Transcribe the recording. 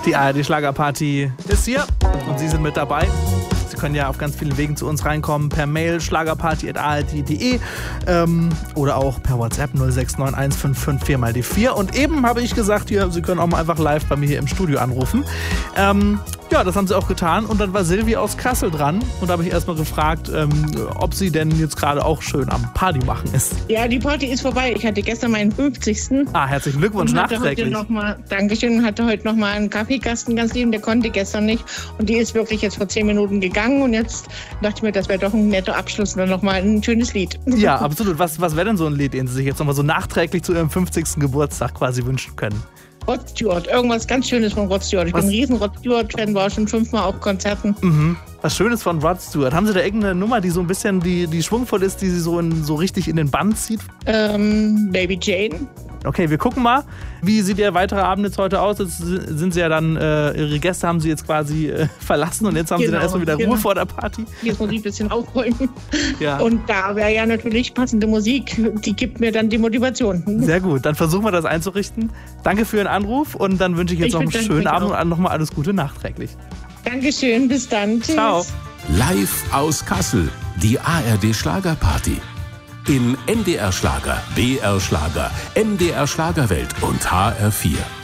Die ARD-Schlagerparty ist hier und Sie sind mit dabei. Sie können ja auf ganz vielen Wegen zu uns reinkommen, per Mail schlagerparty@ard.de oder auch per WhatsApp 069155 mal die 4. Und eben habe ich gesagt, hier, Sie können auch mal einfach live bei mir hier im Studio anrufen. Ja, das haben Sie auch getan und dann war Silvi aus Kassel dran und da habe ich erstmal gefragt, ob sie denn jetzt gerade auch schön am Party machen ist. Ja, die Party ist vorbei. Ich hatte gestern meinen 50. Herzlichen Glückwunsch nachträglich. Dankeschön, hatte heute noch mal einen Kaffeekasten ganz lieben, der konnte gestern nicht und die ist wirklich jetzt vor 10 Minuten gegangen und jetzt dachte ich mir, das wäre doch ein netter Abschluss und dann noch mal ein schönes Lied. Ja, absolut. Was wäre denn so ein Lied, den Sie sich jetzt noch mal so nachträglich zu Ihrem 50. Geburtstag quasi wünschen können? Rod Stewart, irgendwas ganz Schönes von Rod Stewart. Ich bin ein riesen Rod Stewart-Fan, war schon 5-mal auf Konzerten. Was Schönes von Rod Stewart. Haben Sie da irgendeine Nummer, die so ein bisschen die schwungvoll ist, die Sie so richtig in den Bann zieht? Baby Jane. Okay, wir gucken mal. Wie sieht Ihr weiterer Abend jetzt heute aus? Jetzt sind Sie ja dann, Ihre Gäste haben Sie jetzt quasi verlassen und jetzt haben Sie dann erstmal wieder Ruhe vor der Party. Jetzt muss ich ein bisschen aufräumen. Ja. Und da wäre ja natürlich passende Musik, die gibt mir dann die Motivation. Sehr gut, dann versuchen wir das einzurichten. Danke für Ihren Anruf und dann wünsche ich jetzt noch einen schönen Abend und nochmal alles Gute nachträglich. Dankeschön, bis dann. Tschüss. Ciao. Live aus Kassel, die ARD Schlagerparty. In NDR Schlager, BR Schlager, MDR Schlagerwelt und HR4.